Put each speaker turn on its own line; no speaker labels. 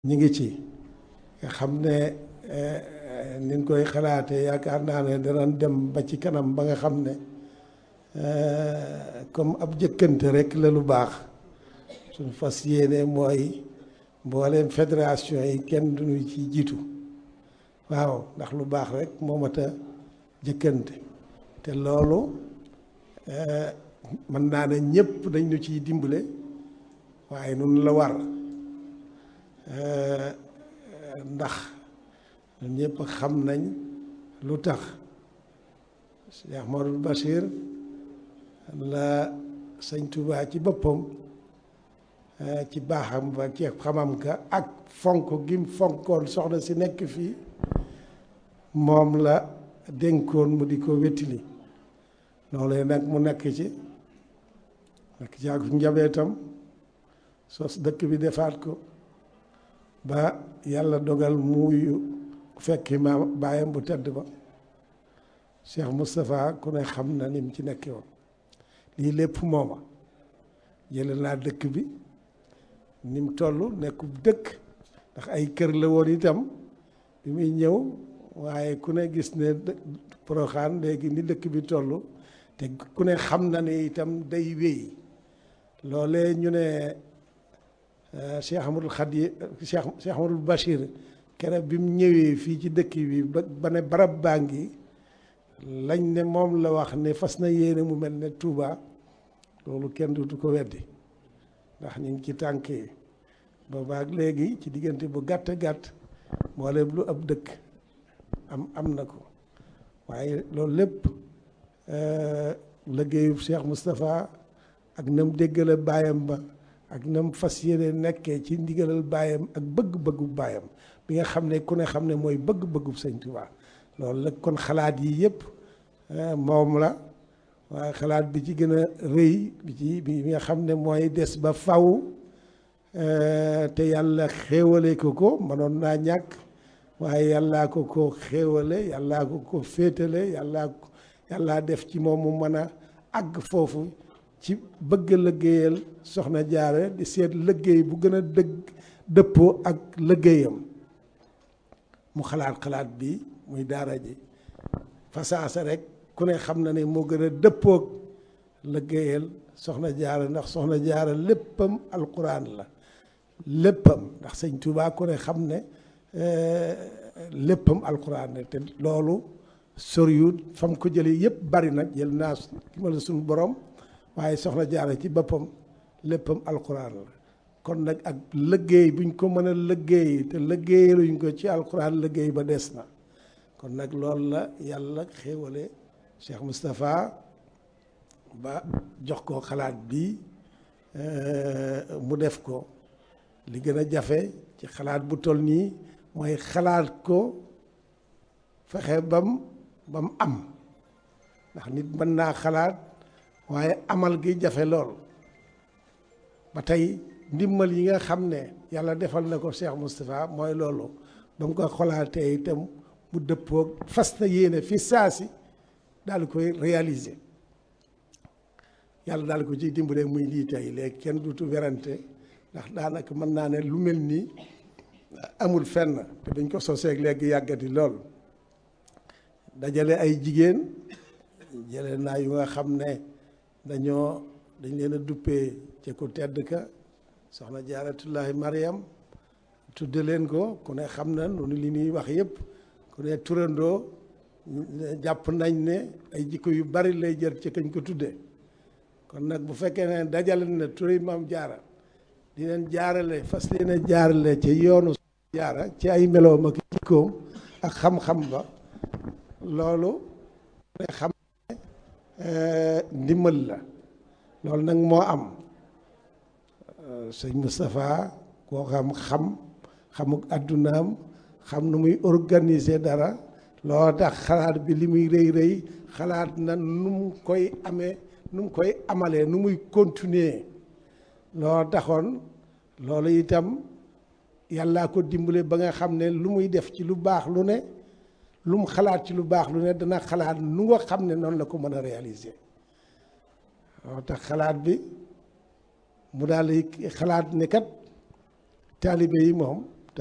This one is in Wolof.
ñu ngi ci nga xam ne ni ñu koy xalaatee yaakaar naa ne danañ dem ba ci kanam ba nga xam ne comme ab jëkkante rek la lu baax suñu fas yéene mooy mbooleem fédération yi kenn duñu ci jiitu waaw ndax lu baax rek moo mat a jëkkante te loolu mën naa ne ñëpp dañ ñu ciy dimbale waaye nun la war ndax ñun ñëpp xam nañ lu tax Cheikh Ahmadul Bachir la sëñ Touba ci boppam ci baaxam ba ci xamam ka ak fonk gim fonkoon soxna si nekk fii moom la dénkoon mu di ko wettili loolu nag mu nekk ci ak njabootam sos dëkk bi defaat ko ba yàlla dogal muuyu fekki ma baayam bu tedd ba Cheikh Moustapha ku ne xam na ni mu ci nekkee woon lii lépp mooma jële naa dëkk bi ni mu toll nekkub dëkk ndax ay kër la woon itam bi muy ñëw waaye ku ne gis ne Porokhane léegi ni dëkk bi toll te ku ne xam na ne itam day wéy loolee ñu ne Cheikh Ahmadul Cheikh Ahmadul Bachir keroog bi mu ñëwee fii ci dëkk bi ba ne barab baa ngi lañ ne moom la wax ne fas na yéene mu mel ne Touba loolu kenn du ko weddi ndax ñu ngi ci tànk yi boobaak léegi ci diggante bu gàtt gàtt mboolem lu ab dëkk am na ko waaye loolu lépp liggéeyu Cheikh Moustapha ak nam déggale baayam ba ak nam fas yéene nekkee ci ndigalal baayam ak bëgg-bëggu baayam bi nga xam ne ku ne xam ne mooy bëgg-bëggu sëñ Touba loolu la kon xalaat yi yëpp moom la waaye xalaat bi ci gën a rëy bi nga xam ne mooy des ba faw te yàlla xéewale ko mënoon naa ñàkk waaye yàllaa ko xéewale yàllaa ko féetale yàllaa def ci moom mu mën a àgg foofu ci bëgg liggéeyal soxna Jaara di seet liggéey bu gën a dëppoo ak liggéeyam mu xalaat bi muy daara ji fasaasa rek ku ne xam na ne moo gën a dëppoog liggéeyal soxna Jaara ndax soxna Jaara léppam alquran la léppam ndax sëñ Touba ku ne xam ne léppam alquran la te loolu soriwut fam ko jëlee yëpp bari nag jël naa ki ma la suñu borom waaye soxna Jaara ci boppam léppam alquran la kon nag ak liggéey buñ ko mën a liggéey te liggéeyaluñ ko ci alquran liggéey ba des na kon nag loolu la yàlla xéewale Cheikh Moustapha ba jox ko xalaat bi mu def ko li gën a jafe ci xalaat bu toll nii mooy xalaat ko fexe bam am ndax nit mën naa xalaat waaye amal gi jafe lool ba tey ndimbal yi nga xam ne yàlla defal na ko Cheikh Moustapha mooy loolu ba mu ko xolaatee itam mu dëppoog fas na yéene fi saasi daal koy réaliser yàlla daal ko ciy dimbale muy lii tey léegi kenn dutu werante ndax daanaka mën naa ne lu mel nii amul fenn te dañ ko soseeg léegi yàggati lool dajale ay jigéen jële naa yu nga xam ne dañ leen a duppee ci ku tedd ka soxna Jaaratullaahi Mariam tudde leen ko ku ne xam na noonu li ñuy wax yëpp ku ne turandoo jàpp nañ ne ay jikko yu bari lay jël ci kañ ko tuddee kon nag bu fekkee ne dajale na turi Maam Jaara di leen jaarale fas leen a jaarale ci yoonu Jaara ci ay meloom ak jikkoom ak xam-xam ba loolu ne xam ndimbal la loolu nag moo am sëñ Moustapha koo xamuk àddunaam xam nu muy organiser dara loo tax xalaat bi li muy rëy xalaat na nu mu koy amee nu mu koy amalee nu muy continuer loo taxoon loolu itam yàllaa ko dimbale ba nga xam ne lu muy def ci lu baax lu ne lu mu xalaat ci lu baax lu ne dana xalaat nu nga xam ne noonu la ko mën a réaliser loo tax xalaat bi mu daal di xalaat ne kat taalibe yi moom